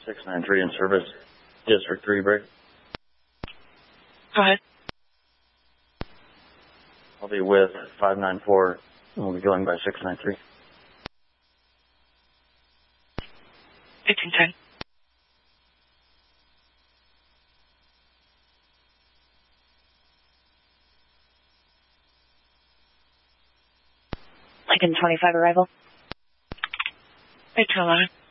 693 in service. District 3 break. Go ahead. I'll be with 594 and we'll be going by 693. 1810. Lincoln 25 arrival. 1811.